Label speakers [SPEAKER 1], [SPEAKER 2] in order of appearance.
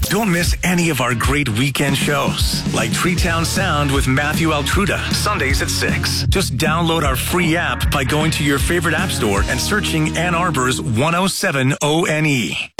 [SPEAKER 1] Don't miss any of our great weekend shows, like Treetown Sound with Matthew Altruda, Sundays at 6. Just download our free app by going to your favorite app store and searching Ann Arbor's 107 ONE.